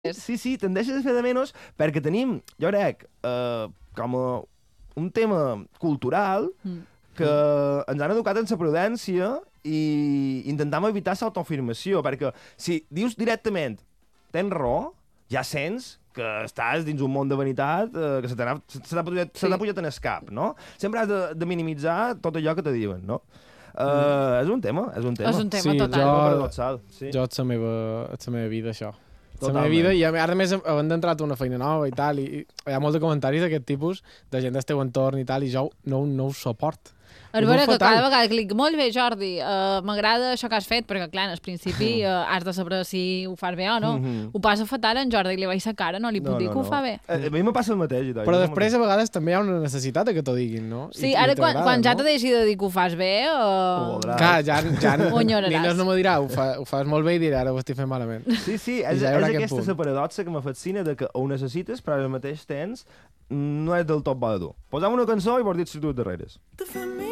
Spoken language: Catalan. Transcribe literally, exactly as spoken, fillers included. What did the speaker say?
Sí, sí, tendeixes a fer de menys perquè tenim, jo crec, eh, com a un tema cultural mm. que mm. ens han educat en la prudència i intentam evitar l'autoafirmació, perquè si dius directament tens raó, ja sents que estàs dins un món de vanitat eh, que se t'ha pujat, sí. pujat en el cap, no? Sempre has de, de minimitzar tot allò que te diuen, no? Uh, mm. És un tema, és un tema. És un tema, sí, total. Jo, sí. jo és la meva, la meva vida, això. Totalment. La meva vida, i ara més havent d'entrat a una feina nova i tal, i, i hi ha molts de comentaris d'aquest tipus, de gent del teu entorn i tal, i jo no, no ho suport. A veure, que cada vegada que li dic, molt bé, Jordi, uh, m'agrada això que has fet, perquè, clar, al principi uh, has de saber si ho fas bé o no. Mm -hmm. Ho passa fatal, en Jordi li vaig sa cara, no li puc no, dir no, que ho no. fa bé. A, a mi me passa el mateix. I tal. Però després, a vegades, també hi ha una necessitat que t'ho diguin, no? Sí, I, ara i quan, quan no? ja t'he deixat de dir que ho fas bé, o... Clar, ja, ja Nines no me dirà, ho, fa, ho fas molt bé i dirà, ara ho estic fent malament. Sí, sí, és, ja és aquesta la paradoxa que me fascina de que ho necessites, però al mateix temps no és del tot bo de tu. Posam una cançó i vols dir si tu et darreres.